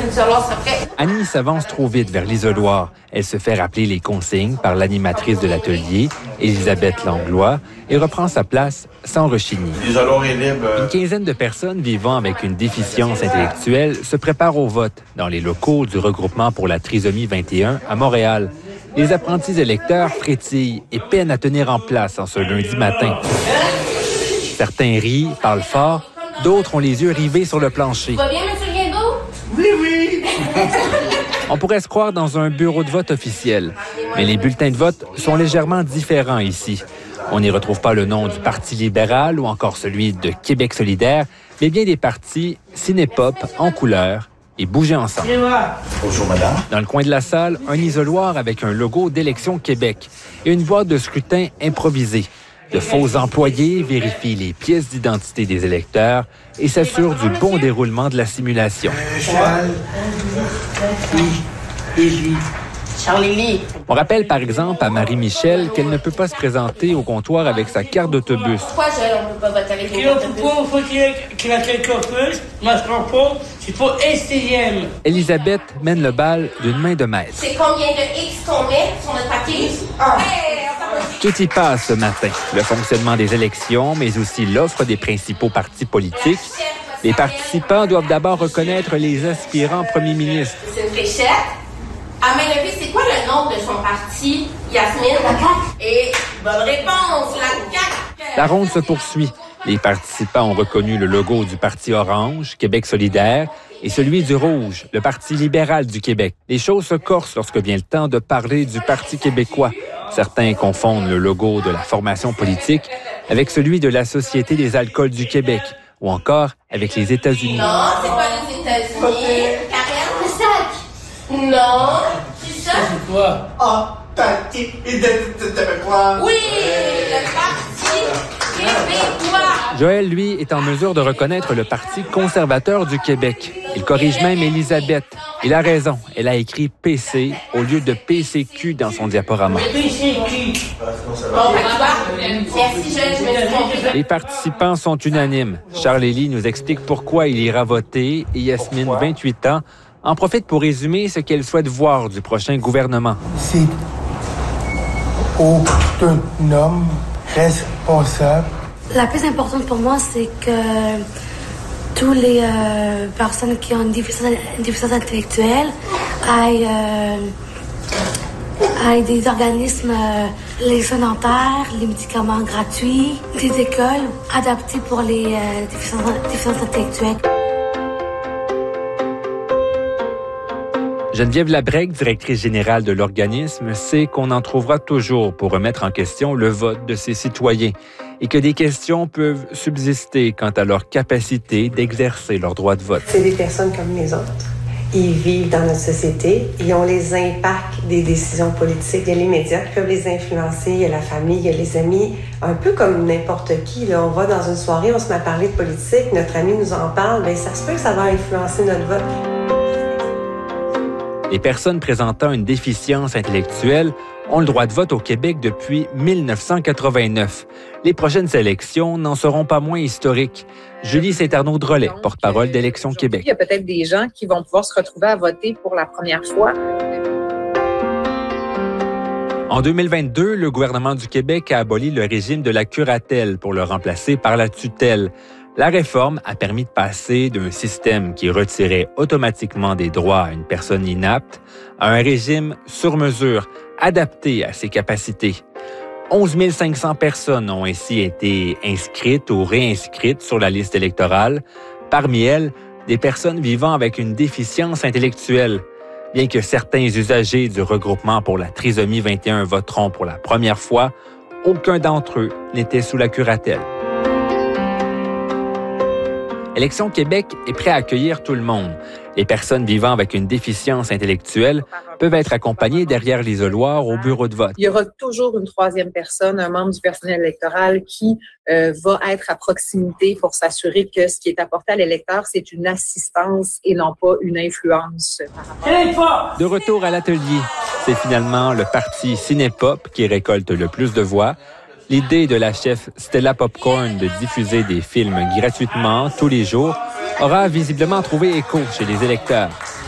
Annie s'avance trop vite vers l'isoloir. Elle se fait rappeler les consignes par l'animatrice de l'atelier, Elisabeth Langlois, et reprend sa place sans rechigner. L'isoloir est libre. Une quinzaine de personnes vivant avec une déficience intellectuelle se préparent au vote dans les locaux du regroupement pour la trisomie 21 à Montréal. Les apprentis électeurs frétillent et peinent à tenir en place en ce lundi matin. Certains rient, parlent fort, d'autres ont les yeux rivés sur le plancher. Va bien, M. Guinbeault? Oui! On pourrait se croire dans un bureau de vote officiel, mais les bulletins de vote sont légèrement différents ici. On n'y retrouve pas le nom du Parti libéral ou encore celui de Québec solidaire, mais bien des partis cinépop en couleur et bouger ensemble. Bonjour, madame. Dans le coin de la salle, un isoloir avec un logo d'Élection Québec et une boîte de scrutin improvisée. De faux employés vérifient les pièces d'identité des électeurs et s'assurent du bon déroulement de la simulation. Charlie. On rappelle par exemple à Marie-Michel qu'elle ne peut pas se présenter au comptoir avec sa carte d'autobus. Pourquoi on ne peut pas voter avec les cartes d'autobus? Il faut qu'il y ait quelque chose. Moi, je comprends pas. C'est pour STM. Elisabeth mène le bal d'une main de maître. C'est combien de X qu'on met sur notre papier? Tout y passe ce matin. Le fonctionnement des élections, mais aussi l'offre des principaux partis politiques. Les participants doivent d'abord reconnaître les aspirants premiers ministres. C'est une fléchette. À main levée, c'est quoi le nom de son parti, Yasmine? La CAQ. Et bonne réponse, la CAQ. La ronde se poursuit. Les participants ont reconnu le logo du Parti orange, Québec solidaire, et celui du rouge, le Parti libéral du Québec. Les choses se corsent lorsque vient le temps de parler du Parti québécois. Certains confondent le logo de la formation politique avec celui de la Société des alcools du Québec ou encore avec les États-Unis. Non, c'est pas les États-Unis. Karen, le sac. Non, c'est ça? C'est quoi? Parti québécois. Oui, le Parti québécois. Joël, lui, est en mesure de reconnaître le Parti conservateur du Québec. Il corrige même Elisabeth. Il a raison. Elle a écrit PC au lieu de PCQ dans son diaporama. PCQ. Bon, merci, Joël, je me suis trompée. Les participants sont unanimes. Charles-Élie nous explique pourquoi il ira voter et Yasmine, 28 ans, en profite pour résumer ce qu'elle souhaite voir du prochain gouvernement. C'est autonome, responsable. La plus importante pour moi, c'est que toutes les personnes qui ont une déficience intellectuelle aient des organismes, les soins dentaires, les médicaments gratuits, des écoles adaptées pour les déficiences intellectuelles. Geneviève Labrègue, directrice générale de l'organisme, sait qu'on en trouvera toujours pour remettre en question le vote de ses citoyens et que des questions peuvent subsister quant à leur capacité d'exercer leur droit de vote. C'est des personnes comme les autres. Ils vivent dans notre société, ils ont les impacts des décisions politiques. Il y a les médias qui peuvent les influencer, il y a la famille, il y a les amis. Un peu comme n'importe qui, là, on va dans une soirée, on se met à parler de politique, notre ami nous en parle, bien, ça se peut que ça va influencer notre vote. Les personnes présentant une déficience intellectuelle ont le droit de vote au Québec depuis 1989. Les prochaines élections n'en seront pas moins historiques. Julie Saint-Arnaud-Drolet, porte-parole d'Élection Québec. Il y a peut-être des gens qui vont pouvoir se retrouver à voter pour la première fois. En 2022, le gouvernement du Québec a aboli le régime de la curatelle pour le remplacer par la tutelle. La réforme a permis de passer d'un système qui retirait automatiquement des droits à une personne inapte à un régime sur mesure, adapté à ses capacités. 11 500 personnes ont ainsi été inscrites ou réinscrites sur la liste électorale. Parmi elles, des personnes vivant avec une déficience intellectuelle. Bien que certains usagers du regroupement pour la trisomie 21 voteront pour la première fois, aucun d'entre eux n'était sous la curatelle. Élection Québec est prêt à accueillir tout le monde. Les personnes vivant avec une déficience intellectuelle peuvent être accompagnées derrière l'isoloir au bureau de vote. Il y aura toujours une troisième personne, un membre du personnel électoral qui va être à proximité pour s'assurer que ce qui est apporté à l'électeur, c'est une assistance et non pas une influence par rapport. De retour à l'atelier, c'est finalement le parti Cinépop qui récolte le plus de voix. L'idée de la chef Stella Popcorn de diffuser des films gratuitement tous les jours aura visiblement trouvé écho chez les électeurs.